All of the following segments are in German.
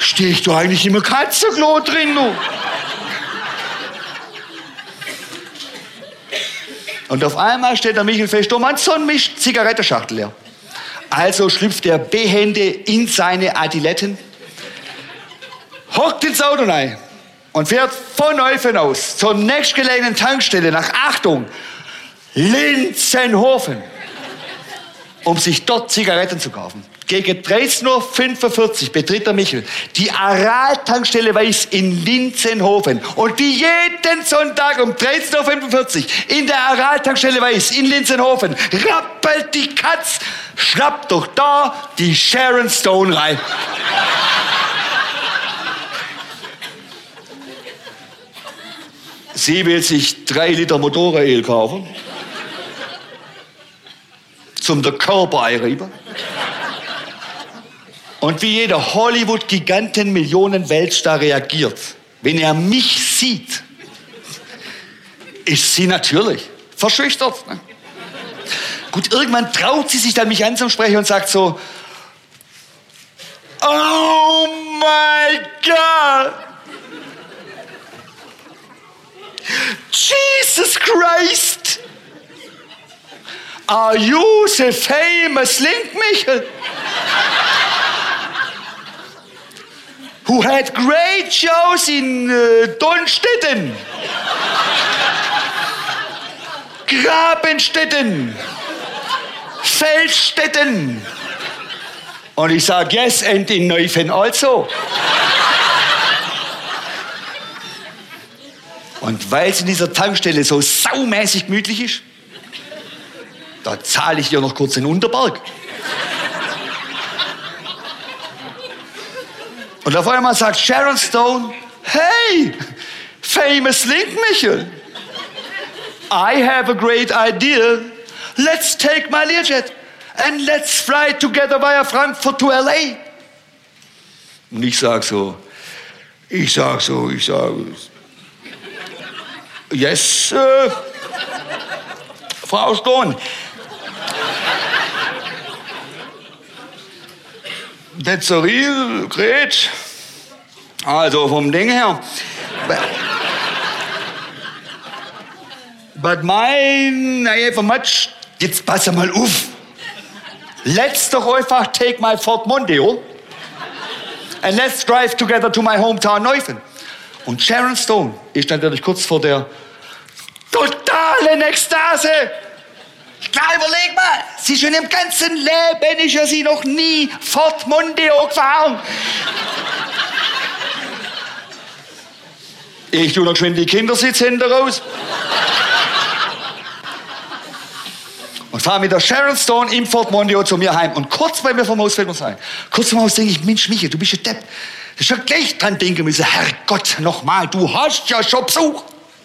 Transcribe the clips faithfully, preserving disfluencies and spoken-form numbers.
Stehe ich da eigentlich im Katzenklo drin, du? Und auf einmal steht der Michel fest, oh Mann, so ein Misch, Zigarettenschachtel leer. Also schlüpft er behende in seine Adiletten, hockt ins Auto rein und fährt von Neufen aus zur nächstgelegenen Tankstelle nach, Achtung, Linzenhofen, um sich dort Zigaretten zu kaufen. Gegen dreizehn Uhr fünfundvierzig betritt der Michel die Aral-Tankstelle Weiß in Linzenhofen. Und wie jeden Sonntag um dreizehn Uhr fünfundvierzig in der Aral-Tankstelle Weiß in Linzenhofen rappelt die Katz, schnappt doch da die Sharon Stone rein. Sie will sich drei Liter Motoröl kaufen, zum der Körper einreiben. Und wie jeder Hollywood-Giganten-Millionen-Weltstar reagiert, wenn er mich sieht, ist sie natürlich verschüchtert. Ne? Gut, irgendwann traut sie sich dann, mich anzusprechen und sagt so, oh my God, Jesus Christ, are you the famous Link Michel? Who had great shows in uh, Donnstetten, Grabenstetten, Feldstetten. Und ich sage, yes, and in Neufen also. Und weil es in dieser Tankstelle so saumäßig gemütlich ist, da zahle ich ihr noch kurz den Unterberg. Und auf einmal sagt Sharon Stone, hey, famous Link Michel, I have a great idea. Let's take my Learjet and let's fly together via Frankfurt to L A. Und ich sag so, ich sag so, ich sag, yes, äh, Frau Stone. That's a real great. Also vom Ding her. But mine, I have a much. Jetzt pass mal auf. Let's doch einfach take my Ford Mondeo and let's drive together to my hometown Neufen. Und Sharon Stone ist natürlich kurz vor der totalen Ekstase. Klar, überleg mal, sie schon im ganzen Leben ist ja sie noch nie Ford Mondeo gefahren. Ich tue noch geschwind die Kindersitzhände raus. Und fahre mit der Sharon Stone im Ford Mondeo zu mir heim. Und kurz bei mir vom Haus fällt mir sein. Kurz vom Haus denke ich, Mensch, Michael, du bist ja Depp. Du schon gleich dran denken müssen, Herrgott, nochmal, du hast ja schon Besuch.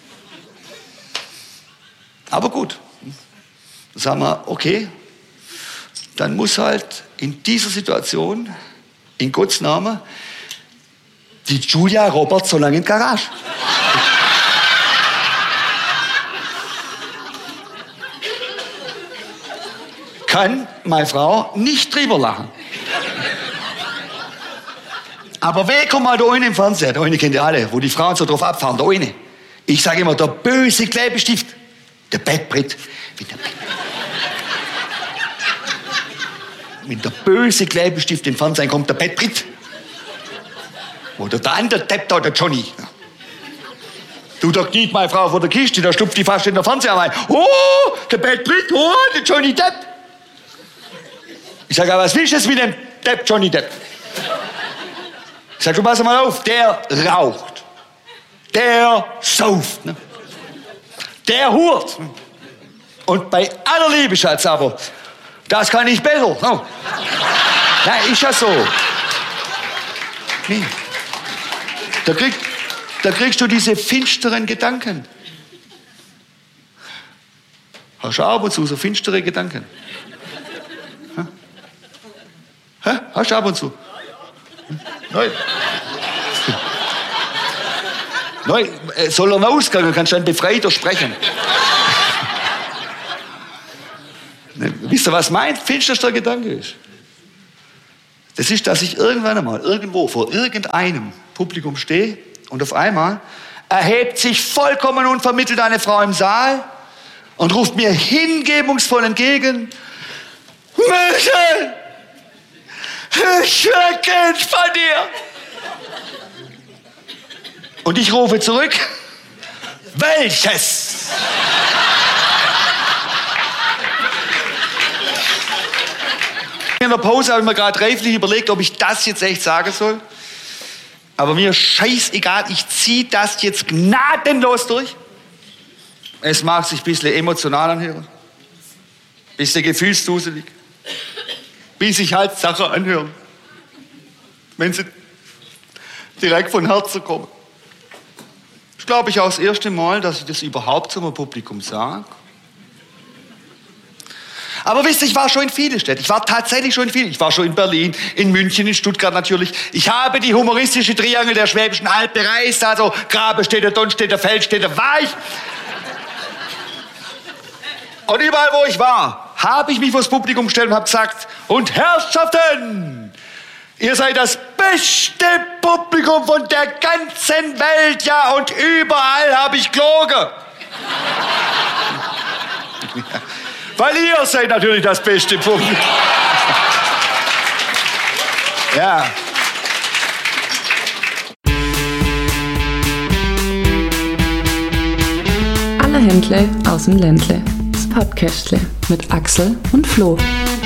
Aber gut. Sagen wir, okay, dann muss halt in dieser Situation, in Gottes Namen, die Julia Roberts so lange in die Garage. Kann meine Frau nicht drüber lachen. Aber wer kommt mal da unten im Fernseher? Da unten kennt ihr alle, wo die Frauen so drauf abfahren, da unten. Ich sage immer, der böse Klebestift, der Bettbrett, wie der Bettbrett. Wenn der böse Klebestift im Fernsehen kommt, der Bettbrett. Oder der andere Depp da, der Johnny. Du, da kniet meine Frau vor der Kiste, da stupft die fast in der Fernseher rein. Oh, der Bettbrett, oh, der Johnny Depp. Ich sage, aber was willst du jetzt mit dem Depp, Johnny Depp? Ich sage, du pass mal auf, der raucht. Der sauft. Ne? Der hurt. Und bei aller Liebe, Schatz, aber das kann ich besser. No. Nein, ist ja so. Nee. Da, krieg, da kriegst du diese finsteren Gedanken. Hast du ab und zu so finstere Gedanken? Hä? Hä? Hast du ab und zu? Nein. Nein, soll er ausgehen, dann kannst du dann befreiter sprechen. Wisst ihr, was mein finsterster Gedanke ist? Das ist, dass ich irgendwann einmal irgendwo vor irgendeinem Publikum stehe und auf einmal erhebt sich vollkommen unvermittelt eine Frau im Saal und ruft mir hingebungsvoll entgegen: Michel, ich will Kind von dir. Und ich rufe zurück: Welches? In der Pause habe ich mir gerade reiflich überlegt, ob ich das jetzt echt sagen soll. Aber mir scheißegal, ich ziehe das jetzt gnadenlos durch. Es mag sich ein bisschen emotional anhören, ein bisschen gefühlsduselig, wie sich halt Sachen anhören, wenn sie direkt von Herzen kommen. Ich glaube, ich auch das erste Mal, dass ich das überhaupt zum Publikum sage. Aber wisst ihr, ich war schon in vielen Städten. Ich war tatsächlich schon in vielen. Ich war schon in Berlin, in München, in Stuttgart natürlich. Ich habe die humoristische Triangel der Schwäbischen Alb bereist. Also Grabestädter, Donnstädter, Feldstädter, war ich. Und überall, wo ich war, habe ich mich vors Publikum gestellt und habe gesagt: Und Herrschaften, ihr seid das beste Publikum von der ganzen Welt, ja, und überall habe ich gelogen. Weil ihr seid natürlich das beste Publikum. Ja. Alle Händle aus dem Ländle. Das Podcastle mit Axel und Flo.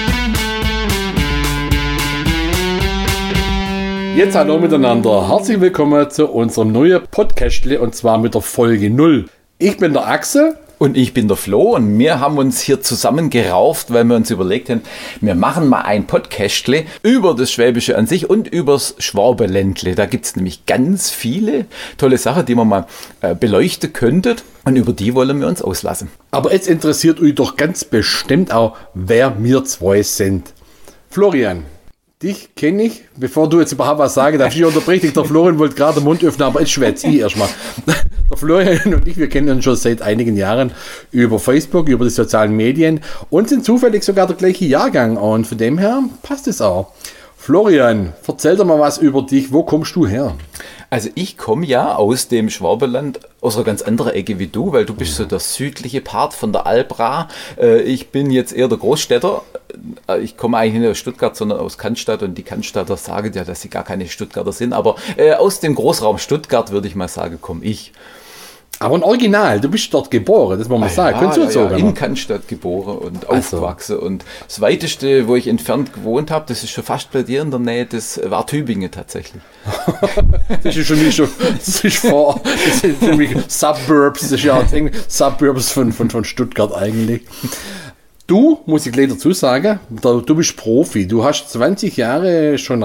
Jetzt hallo miteinander. Herzlich willkommen zu unserem neuen Podcastle und zwar mit der Folge null. Ich bin der Axel. Und ich bin der Flo und wir haben uns hier zusammengerauft, weil wir uns überlegt haben, wir machen mal ein Podcastle über das Schwäbische an sich und übers Schwabenländle. Da gibt es nämlich ganz viele tolle Sachen, die man mal äh, beleuchten könnten und über die wollen wir uns auslassen. Aber jetzt interessiert euch doch ganz bestimmt auch, wer wir zwei sind. Florian, dich kenne ich, bevor du jetzt überhaupt was sagen darfst. Ich unterbreche dich, der Florian wollte gerade den Mund öffnen, aber jetzt schwätze ich erstmal. Der Florian und ich, wir kennen uns schon seit einigen Jahren über Facebook, über die sozialen Medien und sind zufällig sogar der gleiche Jahrgang und von dem her passt es auch. Florian, erzähl doch mal was über dich, wo kommst du her? Also ich komme ja aus dem Schwabenland, aus einer ganz anderen Ecke wie du, weil du bist so der südliche Part von der Albra. Ich bin jetzt eher der Großstädter. Ich komme eigentlich nicht aus Stuttgart, sondern aus Cannstatt und die Cannstatter sagen ja, dass sie gar keine Stuttgarter sind. Aber aus dem Großraum Stuttgart, würde ich mal sagen, komme ich. Aber ein Original, du bist dort geboren, das muss man ah, sagen. Ja, Kannst du ja, uns ja, sagen? in Cannstatt geboren und also. aufgewachsen. Und das Weiteste, wo ich entfernt gewohnt habe, das ist schon fast bei dir in der Nähe, das war Tübingen tatsächlich. Das ist schon nicht schon, das ist vor, das sind für mich Suburbs, das ist ja Suburbs von, von, von Stuttgart eigentlich. Du, muss ich gleich dazu sagen, du bist Profi, du hast zwanzig Jahre schon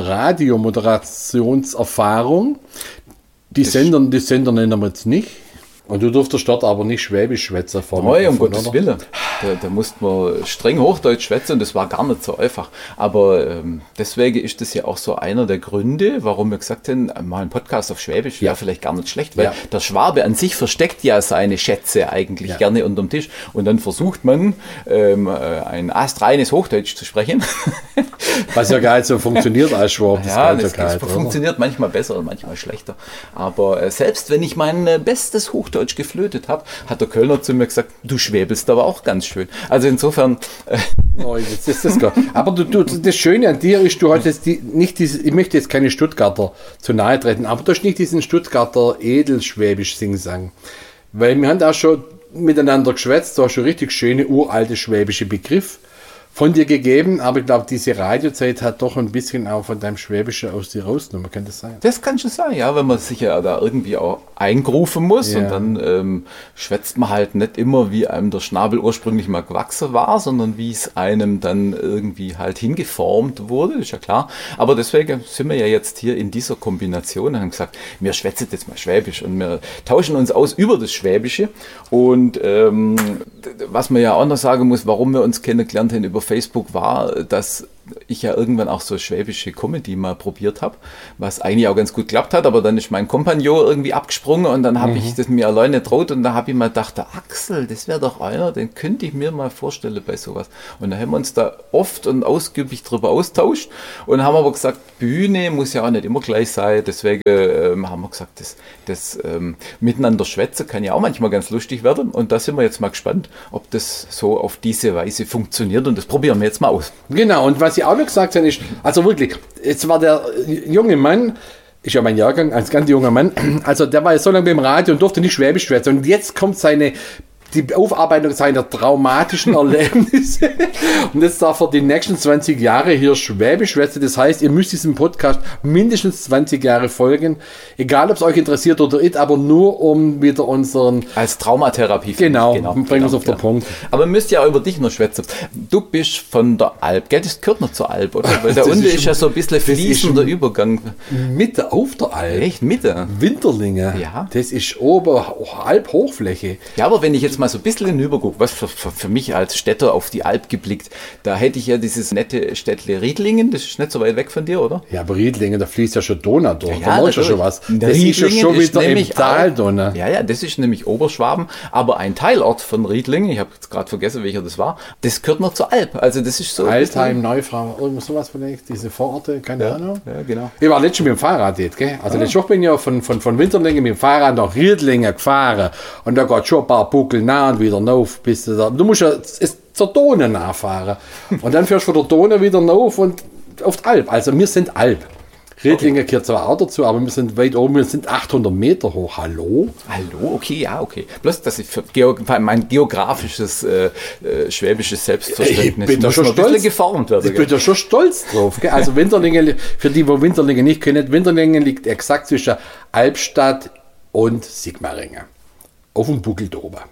Radiomoderationserfahrung. Die Sender, die Sender nennen wir jetzt nicht. Und du durftest dort aber nicht Schwäbisch schwätzen. Nein, um Gottes oder? Willen. Da, da musste man streng Hochdeutsch schwätzen und das war gar nicht so einfach. Aber ähm, deswegen ist das ja auch so einer der Gründe, warum wir gesagt haben, mal ein Podcast auf Schwäbisch wäre ja vielleicht gar nicht schlecht, weil ja. der Schwabe an sich versteckt ja seine Schätze eigentlich ja. gerne unterm Tisch. Und dann versucht man, ähm, ein astreines Hochdeutsch zu sprechen. Was ja gar nicht so funktioniert als Schwab. Ja, das, das funktioniert manchmal besser und manchmal schlechter. Aber äh, selbst wenn ich mein äh, bestes Hochdeutsch geflötet habe, hat der Kölner zu mir gesagt, du schwäbelst aber auch ganz schön. Also insofern... Äh oh, jetzt ist das gar. Aber du, du, das Schöne an dir ist, du hast jetzt die, nicht diese, ich möchte jetzt keine Stuttgarter zu nahe treten, aber du hast nicht diesen Stuttgarter Edelschwäbisch Singsang. Weil wir haben auch schon miteinander geschwätzt, du hast schon richtig schöne uralte schwäbische Begriffe von dir gegeben, aber ich glaube, diese Radiozeit hat doch ein bisschen auch von deinem Schwäbischen aus dir rausgenommen. Kann das sein? Das kann schon sein, ja, wenn man sich ja da irgendwie auch eingrufen muss ja. und dann ähm, schwätzt man halt nicht immer, wie einem der Schnabel ursprünglich mal gewachsen war, sondern wie es einem dann irgendwie halt hingeformt wurde, ist ja klar. Aber deswegen sind wir ja jetzt hier in dieser Kombination und haben gesagt, wir schwätzen jetzt mal Schwäbisch und wir tauschen uns aus über das Schwäbische. Und ähm, was man ja auch noch sagen muss, warum wir uns kennengelernt haben über Facebook, war, dass ich ja irgendwann auch so schwäbische Comedy mal probiert habe, was eigentlich auch ganz gut geklappt hat, aber dann ist mein Kompagnon irgendwie abgesprungen und dann habe mhm. ich das mir alleine nicht traut und da habe ich mal gedacht, der Axel, das wäre doch einer, den könnte ich mir mal vorstellen bei sowas. Und da haben wir uns da oft und ausgiebig drüber austauscht und haben aber gesagt, Bühne muss ja auch nicht immer gleich sein, deswegen ähm, haben wir gesagt, das, das ähm, Miteinander schwätzen kann ja auch manchmal ganz lustig werden und da sind wir jetzt mal gespannt, ob das so auf diese Weise funktioniert und das probieren wir jetzt mal aus. Genau, und was Sie auch noch gesagt haben, ist, also wirklich, jetzt war der junge Mann, ist ja mein Jahrgang, als ganz junger Mann, also der war ja so lange beim Radio und durfte nicht Schwäbisch schwätzen und jetzt kommt seine die Aufarbeitung seiner traumatischen Erlebnisse und jetzt darf er die nächsten zwanzig Jahre hier Schwäbisch schwätzen. Das heißt, ihr müsst diesem Podcast mindestens zwanzig Jahre folgen, egal ob es euch interessiert oder nicht, aber nur um wieder unseren... Als Traumatherapie. Genau, genau bringen wir genau, es auf genau. den Punkt. Aber müsst ja auch über dich noch schwätzen. Du bist von der Alp, gell? Das gehört noch zur Alp, oder? Weil da unten ist, ist ja so ein bisschen fließender Übergang. Mitte auf der Alp. Echt, Mitte? Winterlinge. Ja. Das ist Ober Alp-Hochfläche. Ja, aber wenn ich jetzt mal so ein bisschen hinübergucke, was für, für, für mich als Städter auf die Alp geblickt, da hätte ich ja dieses nette Städtle Riedlingen, das ist nicht so weit weg von dir, oder? Ja, aber Riedlingen, da fließt ja schon Donau durch, ja, da ja, merkst du schon was. Das Riedlingen ist ja schon ist wieder im Tal auch, Donau. Ja, ja, das ist nämlich Oberschwaben, aber ein Teilort von Riedlingen, ich habe jetzt gerade vergessen, welcher das war, das gehört noch zur Alp, also das ist so... Altheim, Neufrau, irgendwas sowas vielleicht, diese Vororte, keine ja, Ahnung. Ja, genau. Ich war letztens mit dem Fahrrad jetzt, gell? Also ah. letztes Woche bin ich ja von, von, von Winterlingen mit dem Fahrrad nach Riedlingen gefahren und da geht schon ein paar Buckel nah und wieder rauf, bis du da... Du musst ja zur Donau nachfahren. Und dann fährst du von der Donau wieder rauf und auf die Alp. Also wir sind Alp. Riedlingen okay. gehört zwar auch dazu, aber wir sind weit oben, wir sind achthundert Meter hoch. Hallo? Hallo, okay, ja, okay. Bloß, dass ich für Geo, mein geografisches, äh, äh, schwäbisches Selbstverständnis ich bin muss schon noch ein bisschen geformt werden. Ich bin da schon stolz drauf. Gell? Also Winterlingen, für die, wo Winterlingen nicht kennen, Winterlingen liegt exakt zwischen Albstadt und Sigmaringen. Auf dem Buckel da oben.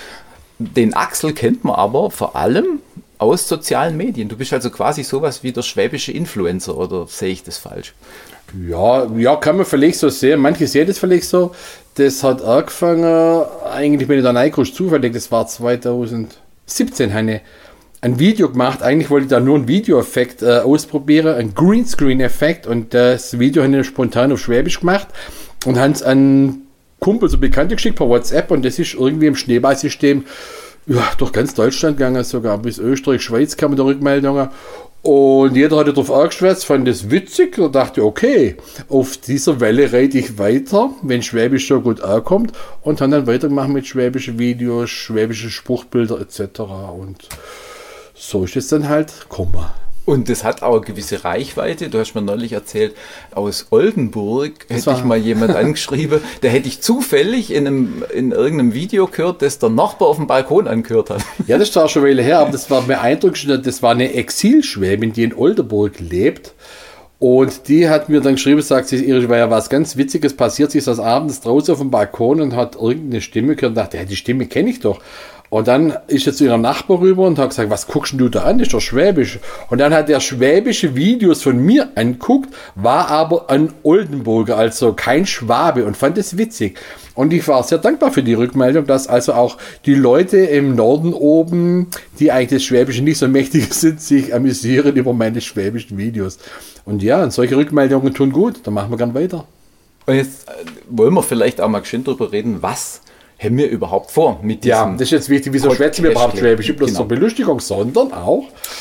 Den Axel kennt man aber vor allem aus sozialen Medien. Du bist also quasi sowas wie der schwäbische Influencer, oder sehe ich das falsch? Ja, ja, kann man vielleicht so sehen. Manche sehen das vielleicht so. Das hat angefangen, eigentlich bin ich da reingerutscht, zufällig, das war zweitausendsiebzehn, habe ich ein Video gemacht. Eigentlich wollte ich da nur einen Videoeffekt äh, ausprobieren, einen Greenscreen-Effekt, und das Video habe ich spontan auf Schwäbisch gemacht und habe es an Kumpel, so Bekannte geschickt per WhatsApp, und das ist irgendwie im Schneeballsystem ja, durch ganz Deutschland gegangen, sogar bis Österreich, Schweiz kamen da Rückmeldungen. Und jeder hatte darauf angeschwätzt, fand das witzig und dachte, okay, auf dieser Welle reite ich weiter, wenn Schwäbisch so gut ankommt, und haben dann weitergemacht mit schwäbischen Videos, schwäbische Spruchbilder et cetera. Und so ist es dann halt gekommen. Und das hat auch eine gewisse Reichweite. Du hast mir neulich erzählt, aus Oldenburg das hätte ich mal jemand angeschrieben, der hätte ich zufällig in, einem, in irgendeinem Video gehört, das der Nachbar auf dem Balkon angehört hat. Ja, das ist auch schon eine Weile her, aber das war beeindruckend. Das war eine Exilschwäbin, die in Oldenburg lebt. Und die hat mir dann geschrieben, sagt sie, ihr war ja was ganz Witziges passiert. Sie ist das abends draußen auf dem Balkon und hat irgendeine Stimme gehört und dachte, ja, die Stimme kenne ich doch. Und dann ist jetzt zu ihrem Nachbar rüber und hat gesagt, was guckst du da an? Das ist doch Schwäbisch. Und dann hat er schwäbische Videos von mir anguckt, war aber ein Oldenburger, also kein Schwabe, und fand es witzig. Und ich war sehr dankbar für die Rückmeldung, dass also auch die Leute im Norden oben, die eigentlich das Schwäbische nicht so mächtig sind, sich amüsieren über meine schwäbischen Videos. Und ja, und solche Rückmeldungen tun gut, dann machen wir gern weiter. Und jetzt wollen wir vielleicht auch mal geschwind drüber reden, was haben wir überhaupt vor mit diesem... Ja, das ist jetzt wichtig, wieso schwätzen wir überhaupt Schwäbisch? Nicht bloß genau. zur Belustigung, sondern auch...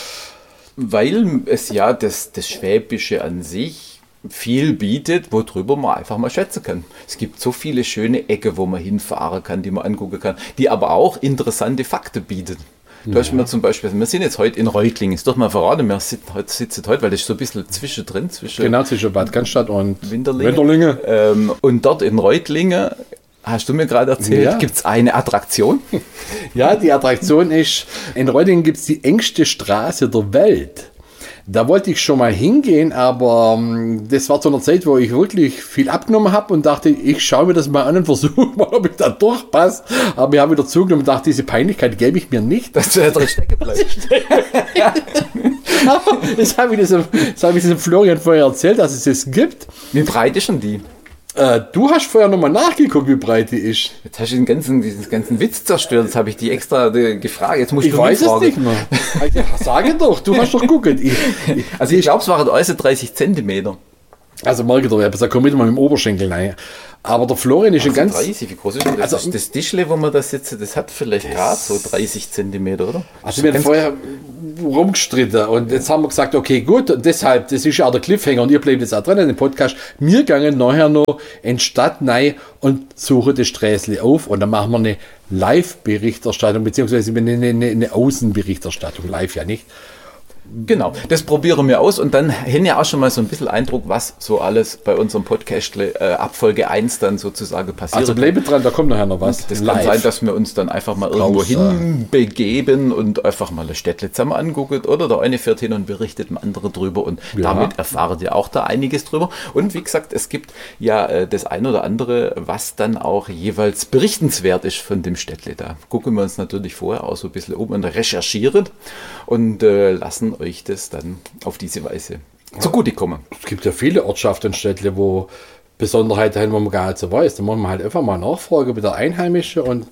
Weil es ja das, das Schwäbische an sich viel bietet, worüber man einfach mal schätzen kann. Es gibt so viele schöne Ecken, wo man hinfahren kann, die man angucken kann, die aber auch interessante Fakten bieten. Du ja. hast mir zum Beispiel, wir sind jetzt heute in Reutlingen, ist doch mal verraten, wir sitzen heute, sitzen heute, weil das ist so ein bisschen zwischendrin. Zwischen genau, zwischen Bad Cannstatt und Winterlinge. Winterlinge. Ähm, und dort in Reutlingen, hast du mir gerade erzählt, ja. gibt es eine Attraktion? Ja, die Attraktion ist, in Reutlingen gibt es die engste Straße der Welt. Da wollte ich schon mal hingehen, aber um, das war zu einer Zeit, wo ich wirklich viel abgenommen habe und dachte, ich schaue mir das mal an und versuche mal, ob ich da durchpasse. Aber ich habe wieder zugenommen und dachte, diese Peinlichkeit gebe ich mir nicht. Dass du da drin stecken bleibst. Das habe ich diesem, das habe ich diesem Florian vorher erzählt, dass es das gibt. Wie breit ist denn die? Äh, du hast vorher nochmal nachgeguckt, wie breit die ist. Jetzt hast du den ganzen, diesen ganzen Witz zerstört. Jetzt habe ich die extra äh, gefragt. Jetzt musst Ich du weiß mich es fragen. nicht mehr. Ja, sage doch, du hast doch geguckt. Ich, ich, Also ich glaube, es waren also dreißig Zentimeter. also merke doch, da kommt wieder mal mit dem Oberschenkel rein. Aber der Florian ist ein Also ganz... dreißig, wie groß ist denn das? Also- das Tischle, wo man das jetzt, das hat vielleicht gerade so dreißig Zentimeter, oder? Also wir haben vorher rumgestritten und jetzt haben wir gesagt, okay, gut, und deshalb, das ist ja auch der Cliffhanger und ihr bleibt jetzt auch dran in dem Podcast. Wir gehen nachher noch in die Stadt rein und suchen das Sträßli auf und dann machen wir eine Live-Berichterstattung, beziehungsweise eine, eine, eine Außenberichterstattung, live ja nicht. Genau, das probieren wir aus und dann haben ja auch schon mal so ein bisschen Eindruck, was so alles bei unserem Podcast äh, ab Folge eins dann sozusagen passiert. Also bleibt dran, da kommt nachher noch was. Das kann sein, dass wir uns dann einfach mal irgendwo hinbegeben und einfach mal das Städtle zusammen angucken, oder der eine fährt hin und berichtet dem anderen drüber und Ja. damit erfahrt ihr auch da einiges drüber. Und wie gesagt, es gibt ja äh, das ein oder andere, was dann auch jeweils berichtenswert ist von dem Städtle. Da gucken wir uns natürlich vorher auch so ein bisschen um und recherchieren und äh, lassen euch das dann auf diese Weise zugutekommen. Es gibt ja viele Ortschaften und Städte, wo Besonderheiten haben, wo man gar nicht so weiß. Da muss man halt einfach mal nachfragen bei der Einheimischen und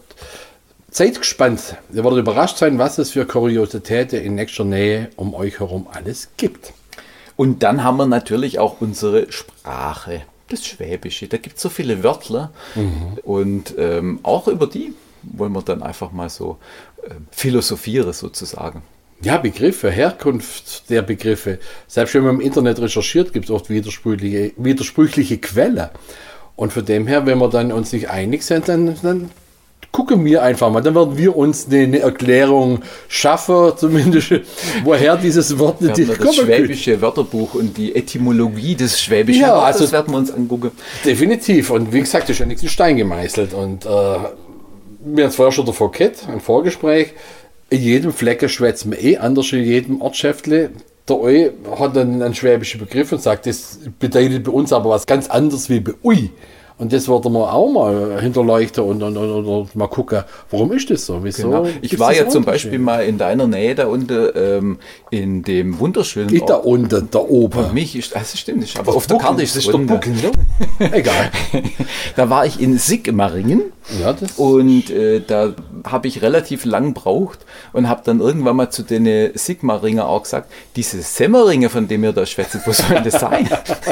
seid gespannt. Ihr werdet überrascht sein, was es für Kuriositäten in nächster Nähe um euch herum alles gibt. Und dann haben wir natürlich auch unsere Sprache, das Schwäbische. Da gibt es so viele Wörter Mhm. und ähm, auch über die wollen wir dann einfach mal so äh, philosophieren sozusagen. Ja, Begriffe, Herkunft der Begriffe. Selbst wenn man im Internet recherchiert, gibt es oft widersprüchliche, widersprüchliche Quellen. Und von dem her, wenn wir dann uns nicht einig sind, dann, dann gucken wir einfach mal. Dann werden wir uns eine, eine Erklärung schaffen, zumindest, woher dieses Wort Wir nicht haben das kommen könnte. schwäbische Wörterbuch und die Etymologie des schwäbischen Ja, Wortes also- werden wir uns angucken. Definitiv. Und wie gesagt, das ist ja nichts in Stein gemeißelt. Und äh, wir haben es vorher schon davor gehabt, ein Vorgespräch. In jedem Flecken schwätzt man eh anders in jedem Ortschäftle. Der Eu hat dann einen schwäbischen Begriff und sagt, das bedeutet bei uns aber was ganz anderes wie bei Ui. Und das werden wir auch mal hinterleuchten und, und, und, und mal gucken, warum ist das so? Wieso Genau. Ich gibt's war das ja zum Unterschied? Beispiel mal in deiner Nähe da unten ähm, in dem wunderschönen Nicht da unten, da oben. Für mich ist, das stimmt, ist, aber auf der Karte ist es der unten. Buckel, ne? Egal. Da war ich in Sigmaringen. Ja, das Und äh, da habe ich relativ lang gebraucht und habe dann irgendwann mal zu den Sigmaringer auch gesagt, diese Semmeringe, von denen ihr da schwätzt, wo soll das sein?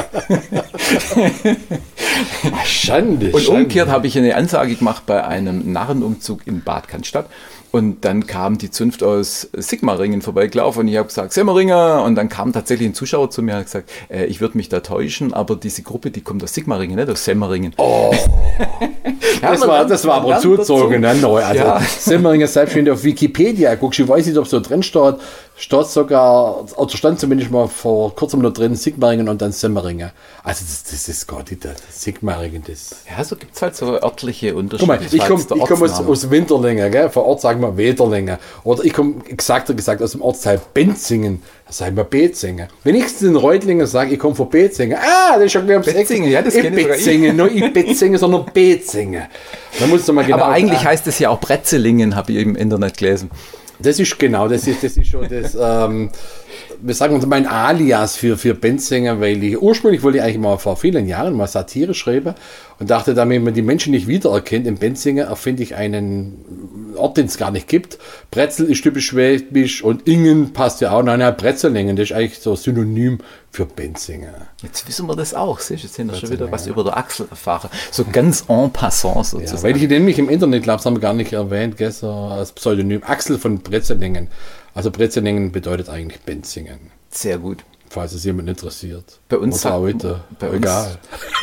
Schande. Und Schande. umgekehrt habe ich eine Ansage gemacht bei einem Narrenumzug in Bad Cannstatt. Und dann kam die Zunft aus Sigmaringen vorbeigelaufen und ich habe gesagt, Semmeringer. Und dann kam tatsächlich ein Zuschauer zu mir und hat gesagt, äh, ich würde mich da täuschen, aber diese Gruppe, die kommt aus Sigmaringen, nicht aus Semmeringen. Oh. Das war, das war aber zugezogen. Ne? No, also Ja. Semmeringen, selbst wenn du auf Wikipedia guckst, ich weiß nicht, ob es so drin steht, steht sogar, oder stand zumindest mal vor kurzem noch drin, Sigmaringen und dann Semmeringen. Also das, das ist gar nicht das. Sigmaringen, das... Ja, so gibt es halt so örtliche Guck Unterschiede. mal, Das ich war komme jetzt der komm aus, Ortsname. aus Winterlingen, gell? Vor Ort sagen wir Wederlingen. Oder ich komme, exakter gesagt, aus dem Ortsteil Benzingen. Da sagen wir Bezingen. Wenn ich in Reutlingen sage, ich komme von Bezingen, ah, das ist schon gleich ums Eck. Betzingen, ja, das Ich kenne ich sogar ich. Bezingen, nicht Bezingen, sondern Bezingen. Da musst du mal genau... Aber eigentlich ah, heißt es ja auch Bretzelingen, habe ich im Internet gelesen. Das ist genau, das ist, das ist schon das, ähm, wir sagen uns mein Alias für, für Benzinger, weil ich ursprünglich wollte ich eigentlich mal vor vielen Jahren mal Satire schreiben und dachte, damit man die Menschen nicht wiedererkennt, in Benzinger erfinde ich einen Ort, den es gar nicht gibt. Bretzel ist typisch schwäbisch und Ingen passt ja auch. Nein, nein, Bretzelingen, das ist eigentlich so Synonym für Benzinger. Jetzt wissen wir das auch. Siehst du, jetzt haben wir schon wieder was über der Achsel erfahren. So ganz en passant Ja, sozusagen. weil ich nämlich im Internet, glaube ich, haben wir gar nicht erwähnt, gell, so als Pseudonym Axel von Bretzelingen. Also Bretzelingen bedeutet eigentlich Benzingen. Sehr gut. Falls es jemand interessiert. Bei uns Oder sagt- heute. bei uns- Egal.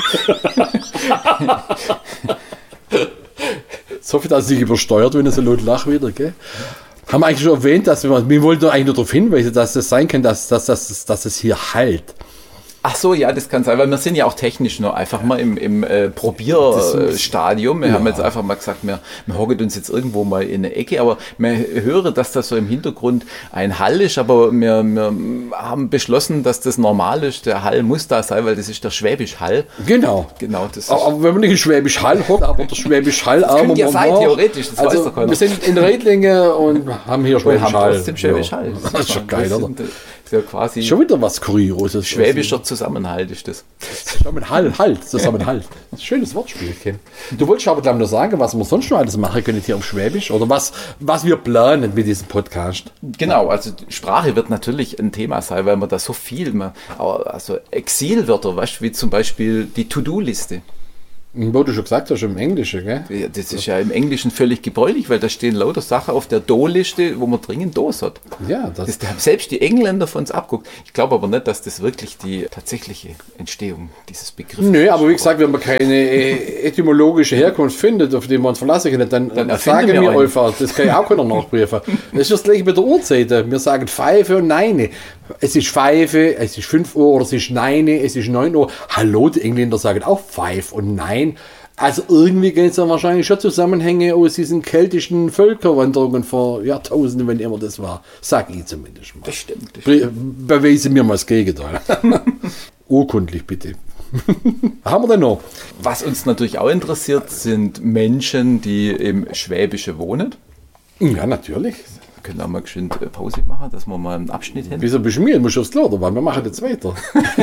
So viel, dass ich übersteuert, wenn es so laut lach wieder, gell? Haben wir eigentlich schon erwähnt, dass wir, wir wollten doch eigentlich nur darauf hinweisen, dass das sein kann, dass, dass, dass, dass es hier halt. Ach so, ja, das kann sein, weil wir sind ja auch technisch noch einfach mal im, im äh, Probierstadium. Wir Ja. haben jetzt einfach mal gesagt, wir, wir hocken uns jetzt irgendwo mal in eine Ecke, aber wir hören, dass das so im Hintergrund ein Hall ist, aber wir, wir haben beschlossen, dass das normal ist. Der Hall muss da sein, weil das ist der Schwäbisch Hall. Genau. Genau, das ist Aber, aber wenn man nicht in Schwäbisch Hall hockt, aber der Schwäbisch Hall Das könnte ja sein, theoretisch, das weiß also, doch keiner. wir sind in Reitlingen und haben hier wir Schwäbisch haben Hall. trotzdem Schwäbisch Ja. Hall. Das ist schon geil, oder? sind, äh, ja quasi Schon wieder was Kurioses. schwäbischer Zusammenhalt ist das. Zusammenhalt, halt, Zusammenhalt. ein schönes Wortspielchen. Du wolltest aber glaube ich noch sagen, was wir sonst noch alles machen können hier auf Schwäbisch oder was, was wir planen mit diesem Podcast. Genau, also Sprache wird natürlich ein Thema sein, weil man da so viel, man, also Exilwörter, weißt du, wie zum Beispiel die To-Do-Liste. Wo du schon gesagt hast, im Englischen, gell? Ja, das ist ja im Englischen völlig gebräuchlich, weil da stehen lauter Sachen auf der Do-Liste, wo man dringend Dos hat. Ja, das, das haben selbst die Engländer von uns abguckt. Ich glaube aber nicht, dass das wirklich die tatsächliche Entstehung dieses Begriffs ist. Nö, aber wie gesagt, wenn man keine etymologische Herkunft findet, auf die wir uns verlassen können, dann, dann sagen wir, wir einfach, das kann ja auch keiner nachprüfen. Das ist das gleiche mit der Uhrzeit. Wir sagen Pfeife und Neine. Es ist Pfeife, es ist fünf Uhr oder es ist Neine, es ist neun Uhr. Hallo, die Engländer sagen auch Pfeif und Nein. Also irgendwie gibt es ja wahrscheinlich schon Zusammenhänge aus diesen keltischen Völkerwanderungen vor Jahrtausenden, wenn immer das war. Sag ich zumindest mal. Das stimmt. Das Be beweise mir mal das Gegenteil. Urkundlich bitte. Haben wir denn noch? Was uns natürlich auch interessiert, sind Menschen, die im Schwäbische wohnen. Ja, natürlich. Wir können auch mal geschwind Pause machen, dass wir mal einen Abschnitt hin. Wieso bist du mir? Du musst aufs Klo, weil wir machen jetzt weiter.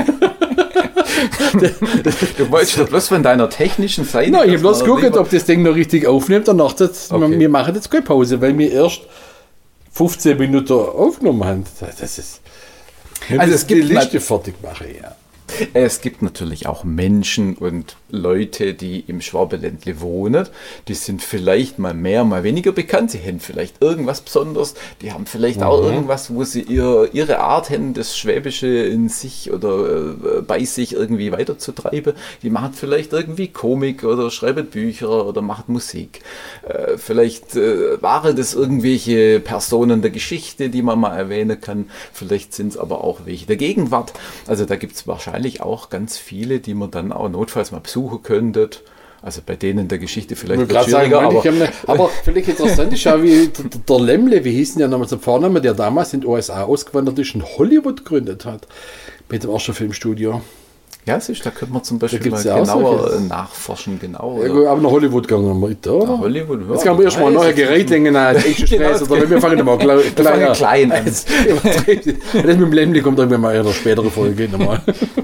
Du wolltest doch bloß von deiner technischen Seite. Nein, ich habe bloß geguckt, ob das Ding noch richtig aufnimmt. Danach, das, okay. Wir machen jetzt keine Pause, weil wir erst fünfzehn Minuten aufgenommen haben. Das ist. Also es gibt die Liste fertig machen, ja. Es gibt natürlich auch Menschen und Leute, die im Schwabenländle wohnen. Die sind vielleicht mal mehr, mal weniger bekannt. Sie haben vielleicht irgendwas Besonderes. Die haben vielleicht mhm. auch irgendwas, wo sie ihr, ihre Art haben, das Schwäbische in sich oder äh, bei sich irgendwie weiterzutreiben. Die machen vielleicht irgendwie Komik oder schreiben Bücher oder machen Musik. Äh, vielleicht äh, waren das irgendwelche Personen der Geschichte, die man mal erwähnen kann. Vielleicht sind es aber auch welche der Gegenwart. Also da gibt es wahrscheinlich auch ganz viele, die man dann auch notfalls mal besuchen könntet. Also bei denen der Geschichte vielleicht wird schwieriger. Sagen, aber, eine, aber vielleicht interessant ist ja, wie der, der Lemmle, wie hieß denn der damals der Vorname, der damals in den U S A ausgewandert ist und Hollywood gegründet hat. Mit dem ersten Filmstudio. Ja, siehst, da könnte man zum Beispiel mal ja genauer so nachforschen. Genau, ja, aber nach Hollywood gegangen wir mit, oder? Nach Hollywood, ja. Jetzt können wir erstmal neue Gerätlingen als Extra-Stress, oder wir fangen mal klein, klein, klein an. Das mit dem Lämmli kommt irgendwann mal in einer späteren Folge nochmal.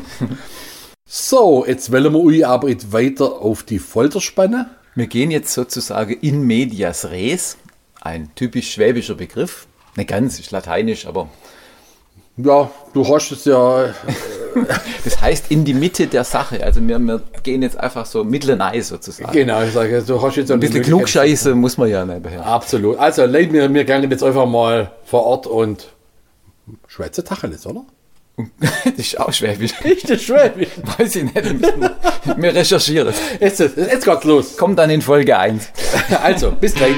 So, jetzt wollen wir euch aber jetzt weiter auf die Folter spannen. Wir gehen jetzt sozusagen in medias res, ein typisch schwäbischer Begriff. Nicht ganz, ist lateinisch, aber... Ja, du hast es ja... Das heißt in die Mitte der Sache. Also wir, wir gehen jetzt einfach so mittelnei sozusagen. Genau, ich sage, du hast jetzt ein bisschen Klugscheiße muss man ja nicht beherrschen. Absolut. Also leiten wir, wir gerne jetzt einfach mal vor Ort und Schweizer Tacheles, oder? Das ist auch Schwäbisch. Ist das Schwäbisch? Weiß ich nicht. Wir recherchieren. Jetzt, jetzt geht's los. Kommt dann in Folge eins. Also, bis gleich.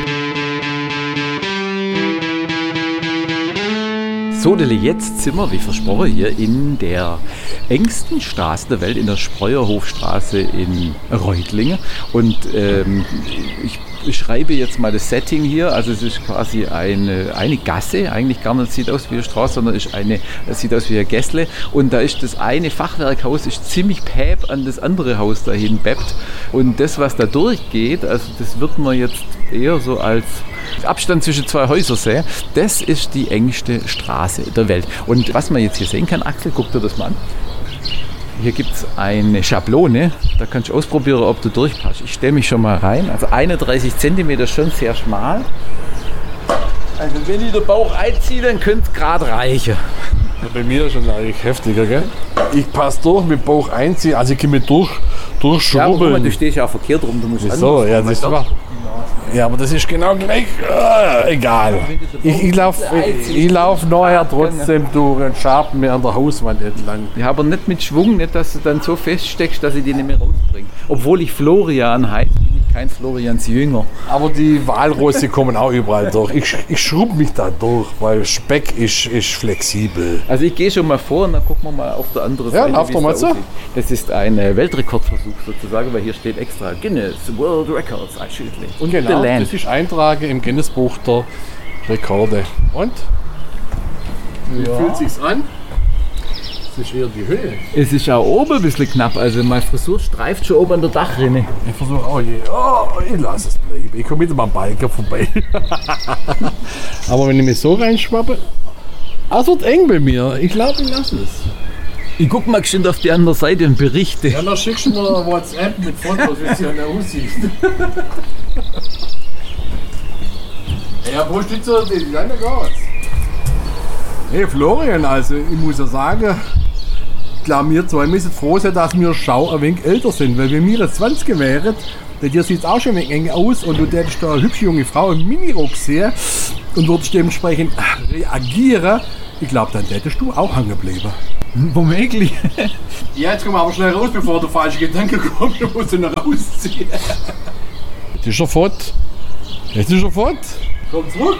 So, Deli, jetzt sind wir, wie versprochen, hier in der engsten Straße der Welt, in der Spreuerhofstraße in Reutlingen. Und ähm, ich beschreibe jetzt mal das Setting hier. Also es ist quasi eine, eine Gasse, eigentlich gar nicht sieht aus wie eine Straße, sondern ist eine, es sieht aus wie ein Gässle. Und da ist das eine Fachwerkhaus ist ziemlich päb an das andere Haus dahin beppt. Und das, was da durchgeht, also das wird man jetzt eher so als Abstand zwischen zwei Häusern sehen, das ist die engste Straße der Welt. Und was man jetzt hier sehen kann, Axel, guck dir das mal an. Hier gibt es eine Schablone, da kannst du ausprobieren, ob du durchpasst. Ich stelle mich schon mal rein, also einunddreißig Zentimeter, schon sehr schmal. Also wenn ich den Bauch einziehe, dann könnte es gerade reichen. Ja, bei mir ist schon eigentlich heftiger, gell? Ich passe durch mit dem Bauch einziehen, also ich kann mich durch, durchschrubbeln. Ja, aber du stehst ja auch verkehrt rum, du musst so, ja, das war. Ja, aber das ist genau gleich. Äh, egal. Ich, ich laufe ich lauf nachher trotzdem durch und schabe mir an der Hauswand entlang. Ja, aber nicht mit Schwung, nicht, dass du dann so feststeckst, dass ich die nicht mehr rausbringe. Obwohl ich Florian heiße, bin ich kein Florians Jünger. Aber die Walrosse kommen auch überall durch. Ich, ich schrub mich da durch, weil Speck ist, ist flexibel. Also ich gehe schon mal vor und dann gucken wir mal auf der anderen ja, Seite. Ja, lauf doch mal so. Das ist ein Weltrekordversuch sozusagen, weil hier steht extra Guinness World Records actually. Und genau, das ist Eintrage im Guinness-Buch der Rekorde. Und? Wie ja. fühlt sich's an? Das ist eher die Höhe. Es ist auch oben ein bisschen knapp, also meine Frisur streift schon oben an der Dachrinne. Ich versuche auch je. Oh, ich lasse es bleiben. Ich komme mit meinem Biker vorbei. Aber wenn ich mich so reinschwappe, ah, es wird eng bei mir. Ich glaube, ich lasse es. Ich guck mal schon auf die andere Seite und berichte. Ja, dann schickst du mir WhatsApp mit Fotos, wie es hier aussieht. Ja, wo steht so die kleine Gas? Hey Florian, also ich muss ja sagen, ich glaube, wir zwei müssen froh sein, dass wir schau ein wenig älter sind, weil wenn wir jetzt zwanzig wären, bei dir sieht es auch schon ein wenig eng aus und du hättest da eine hübsche junge Frau im Minirock sehen und würdest dementsprechend reagieren, ich glaube, dann hättest du auch hängen bleiben. Womöglich. Ja, jetzt komm aber schnell raus, bevor der falsche Gedanke kommt, du musst ihn rausziehen. Jetzt ist er fort. Jetzt ist er fort. Komm zurück.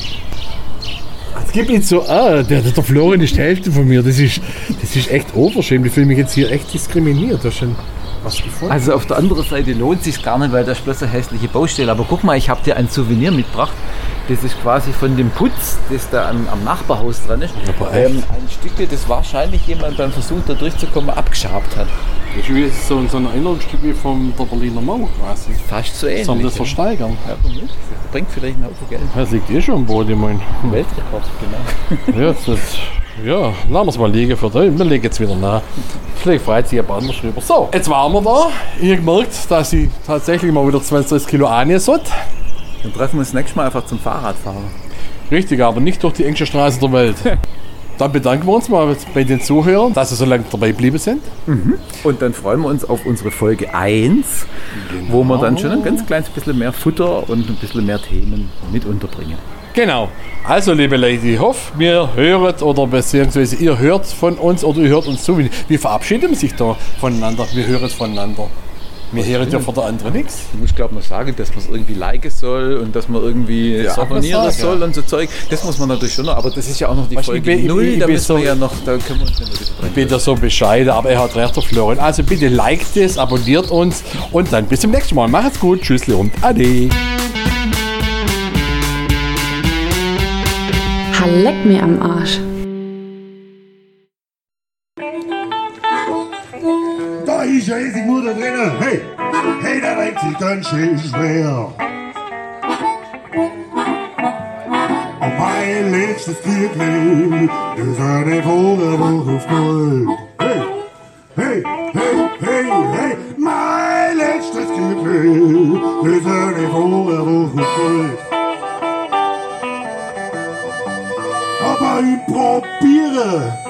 Es gibt nicht so, ah, der, der Florian ist die Hälfte von mir. Das ist, das ist echt unverschämt. Ich fühle mich jetzt hier echt diskriminiert. Das ist schon was gefunden. Also auf der anderen Seite lohnt es sich gar nicht, weil das ist bloß eine hässliche Baustelle. Aber guck mal, ich habe dir ein Souvenir mitgebracht. Das ist quasi von dem Putz, das da am, am Nachbarhaus dran ist. Ähm, ein Stück, das wahrscheinlich jemand beim Versuch da durchzukommen abgeschabt hat. Das ist wie so, so ein Erinnerungsstück wie von der Berliner Mauer quasi. Fast so ähnlich. Sollen wir das versteigern? Ja, das bringt vielleicht einen Haufen Geld. Das liegt eh schon am Boden, ich meine. Weltrekord, genau. Ja, das, ja, lassen wir es mal liegen für den. Wir legen jetzt wieder nach. Vielleicht freut sich jemand anders drüber. So, jetzt waren wir da. Ich habe gemerkt, dass ich tatsächlich mal wieder zwanzig Kilo annehmen sollte. Dann treffen wir uns nächstes Mal einfach zum Fahrradfahren. Richtig, aber nicht durch die engste Straße der Welt. Dann bedanken wir uns mal bei den Zuhörern, dass sie so lange dabei geblieben sind. Mhm. Und dann freuen wir uns auf unsere Folge eins, genau, wo wir dann schon ein ganz kleines bisschen mehr Futter und ein bisschen mehr Themen mit unterbringen. Genau. Also, liebe Leute, ich hoffe, wir hören oder beziehungsweise ihr hört von uns oder ihr hört uns zu. Wie verabschieden sich da voneinander? Wir hören voneinander. Wir hören ja von der anderen nichts. Ich muss glaube mal sagen, dass man es irgendwie liken soll und dass man irgendwie ja, abonnieren soll ja. Und so Zeug. Das muss man natürlich schon noch, aber das ist ja auch noch die weißt, Folge ich bin, null, ich, ich da müssen so, wir ja noch, da können wir uns ja noch Ich bin da so bescheiden, aber er hat recht, der Florian. Also bitte liked es, abonniert uns und dann bis zum nächsten Mal. Macht's gut, tschüssli und ade. Leck mir am Arsch. Da ist ja riesig Mutter drinnen. Hey, hey, der reibt sich ganz schön schwer. Und mein letztes Tierkleid, das ist eine Vogelbuch auf Gold. Hey, hey, hey, hey, hey, mein letztes Tierkleid, das ist eine Vogelbuch auf Gold. Aber ich probiere